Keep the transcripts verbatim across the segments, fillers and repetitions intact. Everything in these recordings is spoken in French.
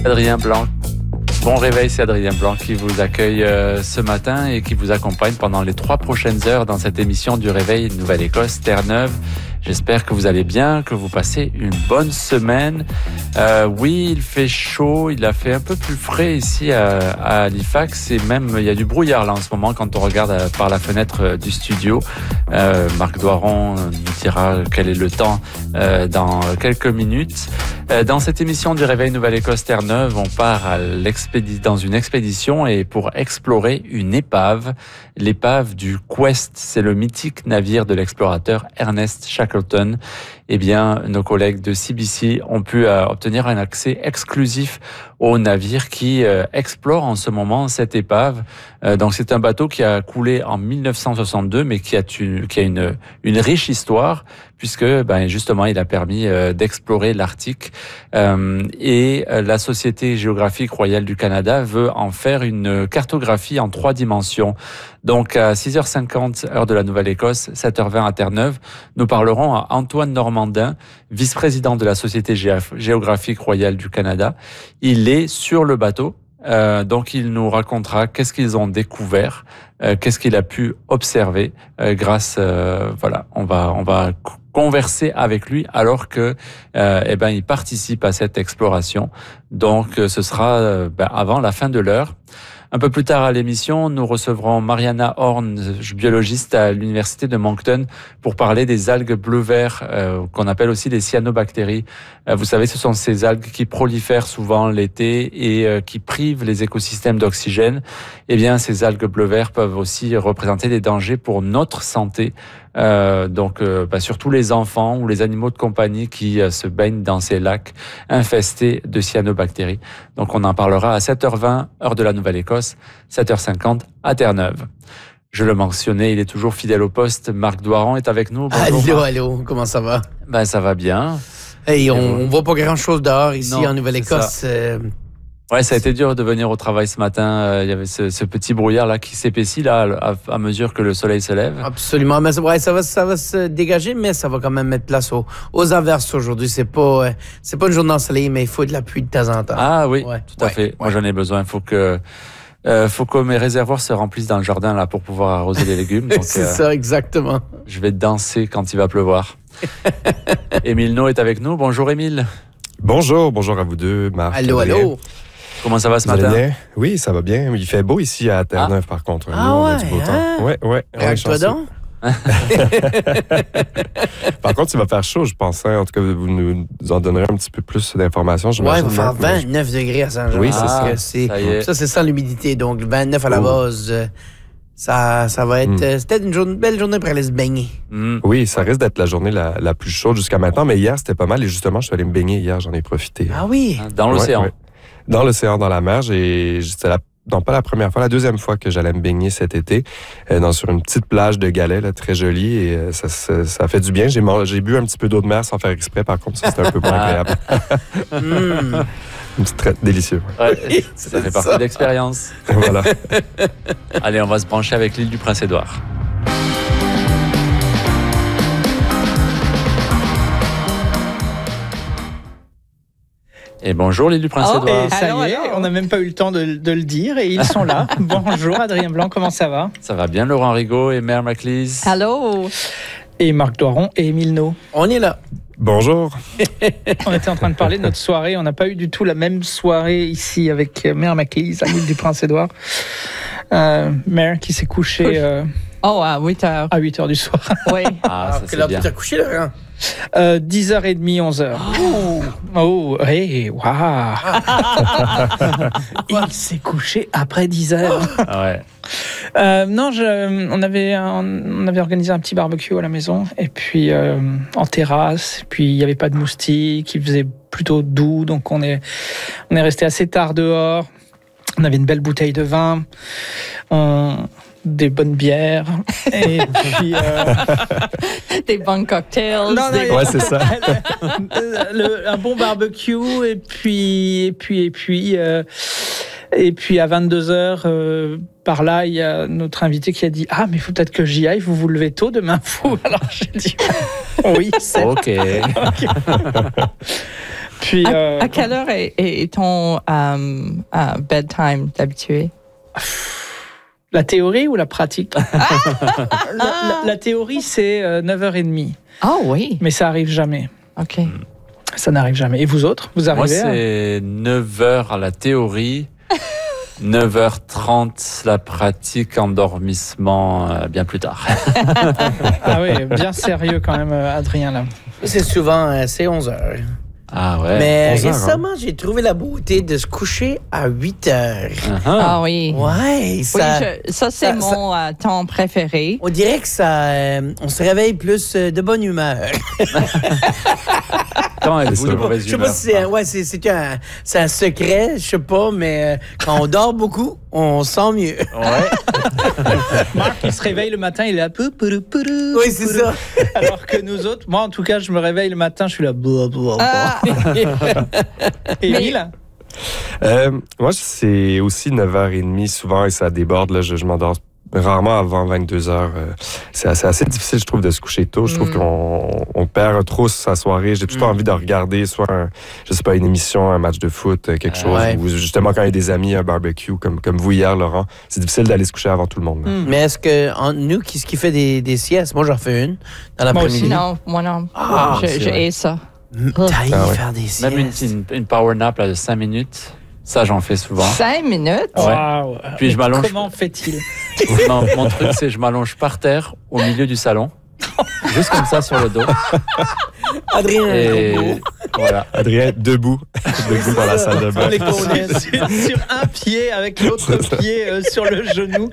Adrien Blanc. Bon réveil, c'est Adrien Blanc qui vous accueille euh, ce matin et qui vous accompagne pendant les trois prochaines heures dans cette émission du Réveil Nouvelle-Écosse, Terre-Neuve. J'espère que vous allez bien, que vous passez une bonne semaine. Euh, oui, il fait chaud, il a fait un peu plus frais ici à, à Halifax et même il y a du brouillard là en ce moment quand on regarde à, par la fenêtre du studio. Euh, Marc Doiron nous dira quel est le temps euh, dans quelques minutes. Euh, dans cette émission du Réveil Nouvelle-Écosse Terre-Neuve, on part à l'expédi- dans une expédition et pour explorer une épave, l'épave du Quest. C'est le mythique navire de l'explorateur Ernest Shackleton. Eh bien, nos collègues de C B C ont pu euh, obtenir un accès exclusif au navire qui euh, explore en ce moment cette épave. Euh, donc, c'est un bateau qui a coulé en mille neuf cent soixante-deux, mais qui a, tu, qui a une, une riche histoire, puisque ben, justement, il a permis euh, d'explorer l'Arctique. Euh, et euh, la Société géographique royale du Canada veut en faire une cartographie en trois dimensions. Donc, à six heures cinquante, heure de la Nouvelle-Écosse, sept heures vingt à Terre-Neuve, nous parlerons à Antoine Normandin, vice-président de la Société géographique royale du Canada. Il est sur le bateau, euh, donc il nous racontera qu'est-ce qu'ils ont découvert, euh, qu'est-ce qu'il a pu observer euh, grâce, euh, voilà, on va, on va converser avec lui alors que, euh, eh ben, il participe à cette exploration. Donc, euh, ce sera euh, ben, avant la fin de l'heure. Un peu plus tard à l'émission, nous recevrons Mariana Horn, biologiste à l'université de Moncton, pour parler des algues bleu-vert, euh, qu'on appelle aussi les cyanobactéries. Euh, vous savez, ce sont ces algues qui prolifèrent souvent l'été et euh, qui privent les écosystèmes d'oxygène. Eh bien, ces algues bleu-vert peuvent aussi représenter des dangers pour notre santé. Euh, donc, euh, bah, surtout les enfants ou les animaux de compagnie qui euh, se baignent dans ces lacs infestés de cyanobactéries. Donc, on en parlera à sept heures vingt, heure de la Nouvelle-Écosse, sept heures cinquante à Terre-Neuve. Je le mentionnais, il est toujours fidèle au poste. Marc Doiron est avec nous. Bonjour, allô, Marc. allô, comment ça va? Ben, ça va bien. Hey, on, on voit pas grand-chose dehors ici Non, en Nouvelle-Écosse. Euh, Ouais, ça a été dur de venir au travail ce matin. Euh, il y avait ce, ce petit brouillard là qui s'épaissit là à, à mesure que le soleil se lève. absolument, mais ouais, ça va, ça va se dégager, mais ça va quand même mettre place aux, aux averses aujourd'hui. C'est pas, euh, c'est pas une journée ensoleillée, mais il faut de la pluie de temps en temps. Ah oui, ouais, tout à ouais, fait. ouais. Moi, j'en ai besoin. Il faut que, euh, faut que mes réservoirs se remplissent dans le jardin là pour pouvoir arroser les légumes. Donc, c'est euh, ça, exactement. je vais danser quand il va pleuvoir. Émile No est avec nous. Bonjour Émile. Bonjour, bonjour à vous deux, Marc. Allô, Adrien. allô. Comment ça va ce Vous allez matin? bien? Oui, ça va bien. Il fait beau ici à Terre-Neuve, par contre. Ah Nous, on a ouais, du beau hein? temps. Ouais, ouais. on est Réacte-toi chanceux. donc. Par contre, il va faire chaud, je pense. Hein. En tout cas, vous nous en donnerez un petit peu plus d'informations. Ouais, j'imagine, il va faire Marc, mais je- vingt-neuf degrés à Saint-Jean. Oui, c'est ça. c'est, Ça y est. ça, c'est sans l'humidité. Donc, vingt-neuf à la Oh. base. euh, Ça, ça va être. Mm. euh, C'était une, journée, une belle journée pour aller se baigner. Mm. Oui, ça risque d'être la journée la, la plus chaude jusqu'à maintenant, mais hier, c'était pas mal. Et justement, je suis allé me baigner hier, j'en ai profité. Ah oui. Dans l'océan. Ouais, ouais. Dans l'océan, dans la mer. J'ai, c'était la, non, pas la première fois, la deuxième fois que j'allais me baigner cet été, euh, dans, sur une petite plage de Galets, là, très jolie. Et euh, ça, ça, ça fait du bien. J'ai, mangé, j'ai bu un petit peu d'eau de mer sans faire exprès, par contre. Ça, c'était un peu moins agréable. Mm. Une petite traite délicieuse. Ouais, Oui, ça c'est fait partie ça. de l'expérience. Voilà. Allez, on va se brancher avec l'île du Prince-Édouard. Et bonjour l'île du Prince-Édouard. Et ça Allô, y est, allô. on n'a même pas eu le temps de, de le dire et ils sont là. Bonjour Adrien Blanc, comment ça va? Ça va bien Laurent Rigaud et Mère Maclise? Allô? Et Marc Doiron et Émile No. On est là. Bonjour. On était en train de parler de notre soirée. On n'a pas eu du tout la même soirée ici avec Mère Maclise à l'île du Prince-Édouard. Euh, Mère qui s'est couchée euh, Oh, à huit heures. à huit heures du soir. Oui. Ah, ça que c'est là, bien. tu t'as couché, là, hein? Euh, dix heures trente, onze heures. Oh. Oh, hey, waouh! Il s'est couché après dix heures. Ah ouais. Euh, non, je, on, avait, un- on avait organisé un petit barbecue à la maison, et puis euh, en terrasse, et puis il n'y avait pas de moustiques, il faisait plutôt doux, donc on est, on est resté assez tard dehors. On avait une belle bouteille de vin, on- des bonnes bières, et puis... euh, Des bons cocktails. Non, non, des- Ouais, c'est ça. le- un bon barbecue, et puis, et puis, et puis, euh, et puis à vingt-deux heures, euh, par là, il y a notre invité qui a dit « Ah, mais il faut peut-être que j'y aille, vous vous levez tôt demain, vous ?» Alors j'ai dit « Oui, c'est Ok. Puis, À, euh, à quelle heure est, est ton euh, euh, bedtime d'habitué? la théorie ou la pratique? la, la- la théorie, c'est euh, neuf heures trente. Ah oui. Mais ça arrive jamais. OK. Ça n'arrive jamais. Et vous autres, vous Moi, arrivez à... c'est neuf heures à la théorie, neuf heures trente la pratique, endormissement euh, bien plus tard. Ah oui, bien sérieux quand même, euh, Adrien, là. C'est souvent, euh, c'est onze heures. Ah ouais. Mais onze heures, récemment, j'ai trouvé la beauté de se coucher à huit heures. Uh-huh. Ah oui. Ouais, Oui, ça... je- ça, c'est ça- mon euh, temps préféré. On dirait que ça... euh, on se réveille plus euh, de bonne humeur. Quand êtes-vous C'est de ça. mauvaise Je sais humeur? pas si c'est un, ouais, c'est, c'est un, c'est un secret, je sais pas, mais euh, quand on dort beaucoup, on sent mieux. Ouais. Marc, il se réveille le matin, il est là... pou, pourou, pourou, Oui, c'est pourou. ça. Alors que nous autres, moi en tout cas, je me réveille le matin, je suis là... Blah, blah, blah. Ah, Émile? Euh, moi, c'est aussi neuf heures trente souvent et ça déborde. Là, je, je m'endors rarement avant vingt-deux heures. Euh, c'est assez, assez difficile, je trouve, de se coucher tôt. Je trouve Mm. qu'on on perd trop sa soirée. J'ai plutôt Mm. envie de regarder soit, un, je sais pas, une émission, un match de foot, euh, quelque Euh, chose. ouais. Ou justement, quand il y a des amis, un barbecue, comme, comme vous hier, Laurent. C'est difficile d'aller se coucher avant tout le monde. là. Hmm. Mais est-ce que, en, nous, qui, ce qui fait des, des siestes, moi, j'en fais une dans Moi l'après-midi. aussi. non, moi non. Ah, je c'est je vrai. hais ça. Mm, Taille, Ah ouais. faire des siestes. Même une, une, une power nap là, de cinq minutes, ça j'en fais souvent. Cinq minutes? Ouais. Waouh. Puis je Mais m'allonge. Comment fait-il? Non, mon truc, c'est je m'allonge par terre au milieu du salon, juste comme ça sur le dos. Adrien, Et un gros. voilà. Adrien, debout, debout dans la salle de On bain. les connaît sur, sur un pied avec l'autre pied euh, sur le genou.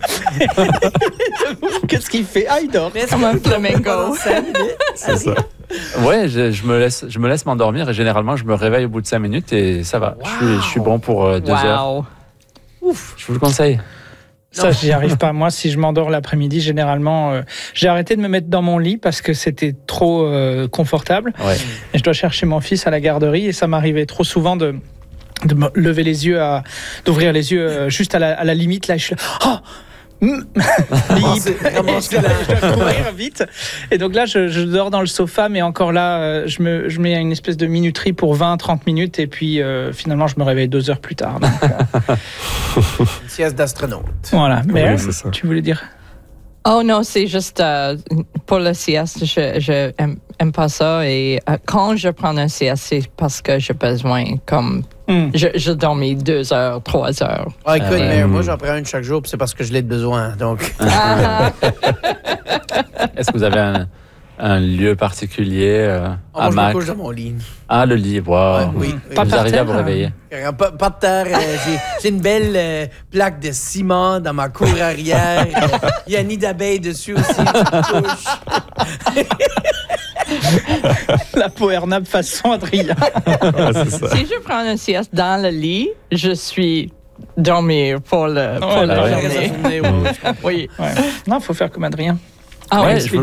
Qu'est-ce qu'il fait? Ah, il dort. Mais est-ce Comme qu'on un peut dormir flamingo. pendant cinq minutes? C'est ça. Ouais, je, je me laisse, je me laisse m'endormir et généralement je me réveille au bout de cinq minutes et ça va. Je, suis, je suis bon pour euh, deux heures. Wow. Ouf. Je vous le conseille. Ça, j'y arrive pas. Moi, si je m'endors l'après-midi, généralement, euh, j'ai arrêté de me mettre dans mon lit parce que c'était trop euh, confortable. Ouais. Et je dois chercher mon fils à la garderie et ça m'arrivait trop souvent de de me lever les yeux, à d'ouvrir les yeux euh, juste à la, à la limite. Là, je suis là, oh Mm. Ramasser- ramasser je, dois, la- je dois courir vite. Et donc là, je, je dors dans le sofa, mais encore là, euh, je, me, je mets une espèce de minuterie pour vingt à trente minutes. Et puis euh, finalement, je me réveille deux heures plus tard. Donc, euh, Une sieste d'astronaute. voilà. Mais Oui, euh, c'est ça. tu voulais dire? Oh non, c'est juste euh, pour le sieste, je, je aime, aime pas ça. Et euh, quand je prends un sieste, c'est parce que j'ai besoin, comme, Hmm. je, je dormis deux heures, trois heures. Ah, écoute, Ah ouais. mais moi, j'en prends une chaque jour, puis c'est parce que je l'ai de besoin. Donc, Ah, Est-ce que vous avez un, un lieu particulier, euh, Ah, moi, je me hamac? couche dans mon lit. Ah, le lit, wow. Ouais, oui, oui. Pas Vous par arrivez à terre, vous réveiller. Euh, Pas, pas de terre. euh, j'ai, j'ai une belle euh, plaque de ciment dans ma cour arrière. Euh, Il y a un nid d'abeilles dessus aussi. Une petite couche. La power nap façon Adrien. Ouais, c'est ça. si je prends un sieste dans le lit, je suis dormir pour, le, pour Ouais, la ouais. journée. Ouais, ouais, je comprends. Oui. Ouais. Non, il faut faire comme Adrien. Ah Ouais, oui. je